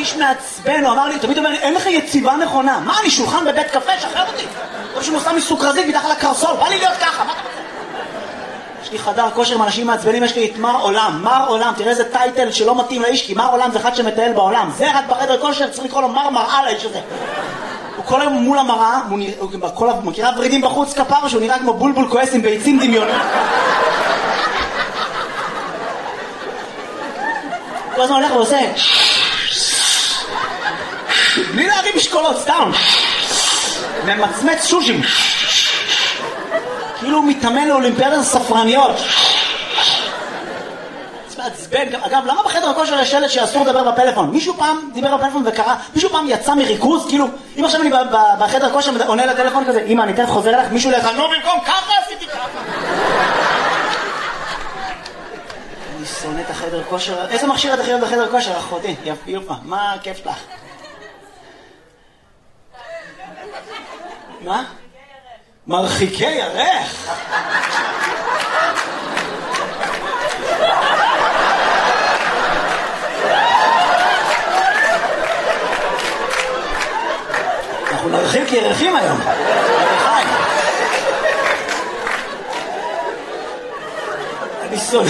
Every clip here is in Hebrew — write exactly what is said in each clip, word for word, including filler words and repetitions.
איש מעצבן, הוא אמר לי, תמיד אומר לי, אין לך יציבה נכונה. מה, אני שולחן בבית קפה, שחרר אותי. טוב שהוא נוסע מסוכרזית מתחת לקרסול, בא לי להיות ככה, מה אתה רוצה? יש לי חדר כושר עם אנשים מעצבנים, יש לי את מר עולם. מר עולם, תראה איזה טייטל שלא מתאים לאיש, כי מר עולם זה אחד שמטייל בעולם. זה רק בחדר כושר, צריך לקרוא לו מר מראה לאיש הזה. הוא כל היום מול המראה, הוא מכירה ורידים בחוץ כפר, שהוא נראה כמו בולבול כועס עם ביצים דמיונות. כל הזמן הולך ועושה בלי להרים משקולות, סתם ממצמץ שושים כאילו הוא מתאמן לאולימפיאדת הספרניות. זה מעצבן. אגב, למה בחדר הכושר יש שלט שאסור לדבר בפלאפון? מישהו פעם דיבר בפלאפון וקרא, מישהו פעם יצא מריכוז, כאילו אם עכשיו אני בחדר הכושר עונה לטלפון כזה, אמא אני תכף חוזר אליך, מישהו לך, נו במקום ככה עשיתי ככה. אני שונא את החדר כושר. איזה מכשיר את הכי אוהב בחדר כושר, אחותי? יפה, מה הכיף לך? מה? מרחיקי ירך. אנחנו נרחיק ירחים היום. אני שונא.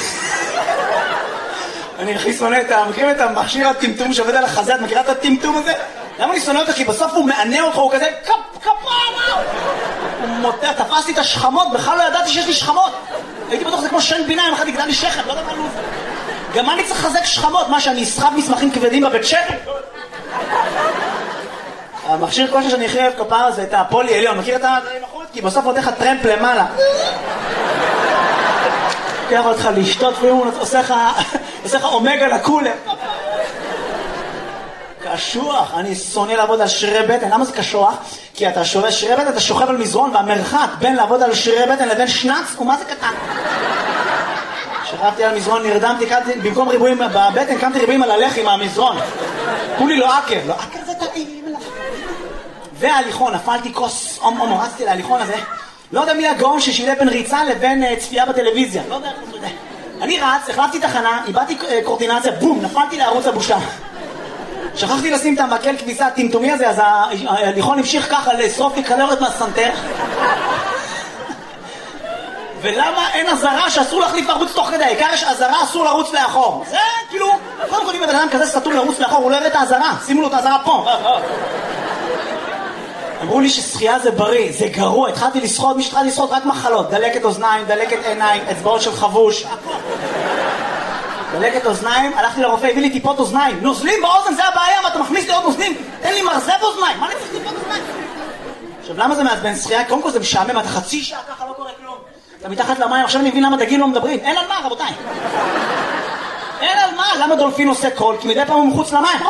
אני הכי שונא את ה... מכירים את המכשיר הטמטום שעובד על החזה? את מכירה את הטמטום הזה? למה אני שונא אותך? כי בסוף הוא מענה אותך, הוא כזה קפ, קפרה! הוא מותח, תפסתי את השכמות, בכלל לא ידעתי שיש לי שכמות. הייתי בטוח, זה כמו שן ביניים, אחד יגדל לי שכם, לא יודע מה לוז. גם אני צריך לחזק שכמות, מה שאני אסחב מסמכים כבדים בבית שכם? המכשיר כושר שאני הכי אוהב כפרה זה את הפולי עליון, מכיר את הדברים החוץ? כי בסוף עוד לך טרמפ למעלה. לוקח אותך לשתות, והוא עושה לך אומגה לקולר. קשוח, אני שונא לעבוד על שרי בטן. למה זה קשוח? כי אתה שווה שרי בטן, אתה שוכב על מזרון, והמרחק בין לעבוד על שרי בטן לבין שנץ הוא מה זה קטן. שכבתי על מזרון, נרדמתי, במקום ריבועים בבטן, קמתי ריבועים על הלחי מהמזרון. כולי לא עקב, לא עקב זה טעים. וההליכון, נפלתי כוס, אום אום, רצתי להליכון הזה. לא יודע מי הגאון ששילה בין ריצה לבין צפייה בטלוויזיה. לא יודע, לא יודע. אני רץ, החלפתי תחנה, איבדתי קורטינציה, בום, נפלתי לערוץ הבושה. שכחתי לשים את המקל כביסה הטמטומי הזה, אז ההליכון המשיך ככה לשרוף לי קלוריות מהסנטר. ולמה אין עזרה שאסור להחליף ערוץ תוך כדי? העיקר יש עזרה, אסור לרוץ לאחור. זה כאילו, קודם כל אם אדם כזה סתום לרוץ לאחור, הוא לא יראה את העזרה. שימו לו את העזרה פה. אמרו לי ששחייה זה בריא, זה גרוע. התחלתי לשחות, מי שהתחלתי לשחות רק מחלות. דלקת אוזניים, דלקת עיניים, אצבעות של חבוש. דלקת אוזניים, הלכתי לרופא, הביא לי טיפות אוזניים. נוזלים באוזן, זה הבעיה, מה אתה מכניס לי עוד נוזלים? תן לי מרזב אוזניים, מה אני צריך טיפות אוזניים? עכשיו, למה זה מעצבן שחייה? קודם כל זה משעמם, אתה חצי שעה ככה לא קורה כלום. אתה מתחת למים, עכשיו אני מבין למה דגים לא מדברים. אין על מה, רבותיי. אין על מה, למה דולפין עושה קול? כי מדי פעם הוא מחוץ למים.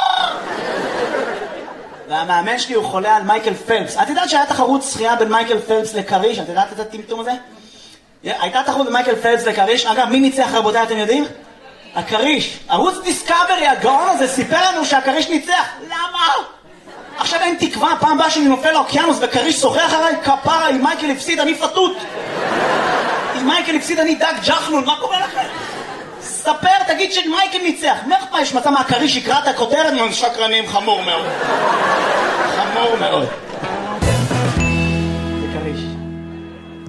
והמאמן שלי הוא חולה על מייקל פלפס. את יודעת שהיה תחרות שחייה בין מייקל פלפס לקריש? את יודעת את הטמטום הזה? הייתה תחרות בין מייקל פלפס לקריש. אגב, מי ניצח רבותיי, אתם יודעים? הקריש. ערוץ דיסקאברי, הגאון הזה, סיפר לנו שהקריש ניצח. למה? עכשיו אין תקווה, פעם באה שאני נופל לאוקיינוס וקריש שוחח עליי, כפרה, אם מייקל הפסיד, אני פתות. אם מייקל הפסיד, אני דג ג'חנון, מה קורה לכם? ספר, תגיד שמייקל ניצח. מה יש מצא מהקריש יקרא את הכותרת? שקרנים, חמור מאוד. חמור מאוד.